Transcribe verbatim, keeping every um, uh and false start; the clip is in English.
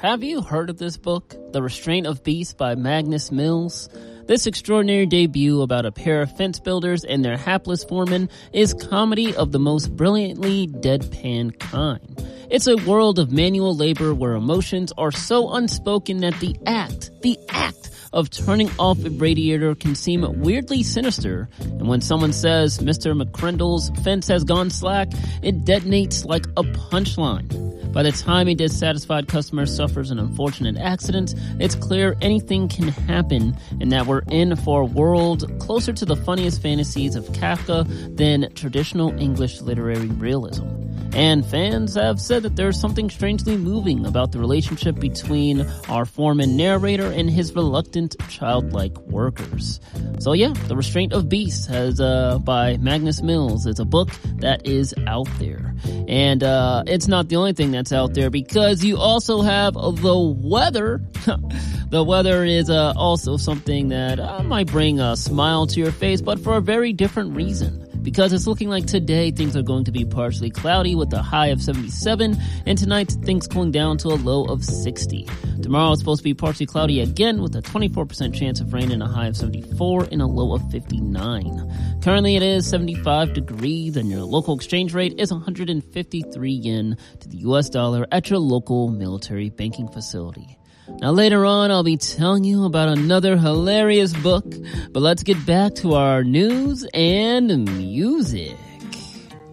have you heard of this book, The Restraint of Beasts by Magnus Mills? This extraordinary debut about a pair of fence builders and their hapless foreman is comedy of the most brilliantly deadpan kind. It's a world of manual labor where emotions are so unspoken that the act, the act of turning off a radiator can seem weirdly sinister. And when someone says Mister McCrindle's fence has gone slack, it detonates like a punchline. By the time a dissatisfied customer suffers an unfortunate accident, it's clear anything can happen and that we're in for a world closer to the funniest fantasies of Kafka than traditional English literary realism. And fans have said that there's something strangely moving about the relationship between our foreman narrator and his reluctant childlike workers. So yeah, The Restraint of Beasts has, uh, by Magnus Mills. It's a book that is out there. And, uh, it's not the only thing that's out there because you also have the weather. The weather is, uh, also something that uh, might bring a smile to your face, but for a very different reason. Because it's looking like today things are going to be partially cloudy with a high of seventy-seven, and tonight things cooling down to a low of sixty. Tomorrow it's supposed to be partially cloudy again with a twenty-four percent chance of rain and a high of seventy-four and a low of fifty-nine. Currently it is seventy-five degrees and your local exchange rate is one hundred fifty-three yen to the U S dollar at your local military banking facility. Now later on, I'll be telling you about another hilarious book, but let's get back to our news and music.